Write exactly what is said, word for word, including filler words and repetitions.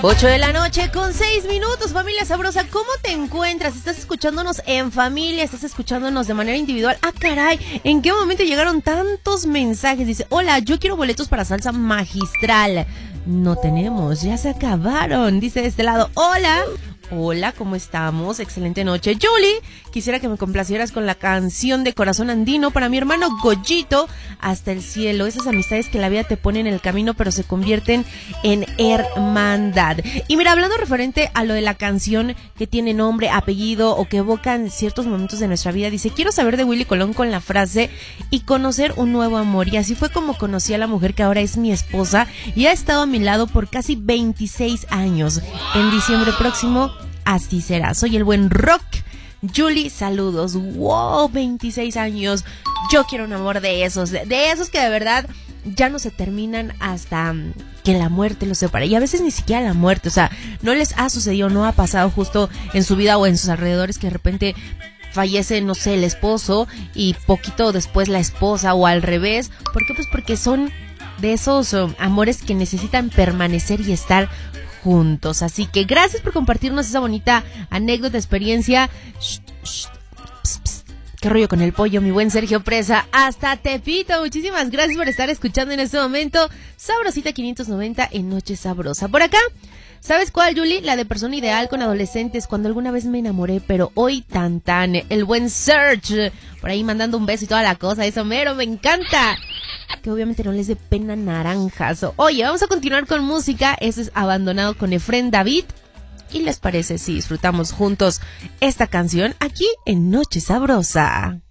ocho de la noche con seis minutos, familia sabrosa. ¿Cómo te encuentras? ¿Estás escuchándonos en familia? ¿Estás escuchándonos de manera individual? Ah, caray, ¿en qué momento llegaron tantos mensajes? Dice, hola, yo quiero boletos para salsa magistral. No tenemos, ya se acabaron. Dice de este lado, hola. Hola, ¿cómo estamos? Excelente noche. Julie, quisiera que me complacieras con la canción de Corazón Andino para mi hermano Goyito, Hasta el cielo. Esas amistades que la vida te pone en el camino, pero se convierten en hermandad. Y mira, hablando referente a lo de la canción que tiene nombre, apellido o que evocan ciertos momentos de nuestra vida, dice, quiero saber de Willy Colón con la frase y conocer un nuevo amor. Y así fue como conocí a la mujer que ahora es mi esposa y ha estado a mi lado por casi veintiséis años. En diciembre próximo, así será. Soy el buen rock. Julie, saludos. Wow, veintiséis años. Yo quiero un amor de esos, de, de esos que de verdad ya no se terminan hasta um, que la muerte los separe. Y a veces ni siquiera la muerte, o sea, no les ha sucedido, no ha pasado justo en su vida o en sus alrededores que de repente fallece, no sé, el esposo y poquito después la esposa o al revés. ¿Por qué? Pues porque son de esos um, amores que necesitan permanecer y estar juntos. Así que gracias por compartirnos esa bonita anécdota, experiencia. Shh, shh, pss, pss. ¿Qué rollo con el pollo, mi buen Sergio Presa? Hasta Tepito. Muchísimas gracias por estar escuchando en este momento Sabrosita quinientos noventa en Noche Sabrosa. Por acá, ¿sabes cuál, Julie? La de Persona Ideal con adolescentes, cuando alguna vez me enamoré, pero hoy tan tan. El buen Serge, por ahí mandando un beso y toda la cosa. Eso mero, me encanta. Que obviamente no les dé pena naranjas. Oye, vamos a continuar con música. Eso es Abandonado con Efrén David. ¿Y les parece si disfrutamos juntos esta canción aquí en Noche Sabrosa?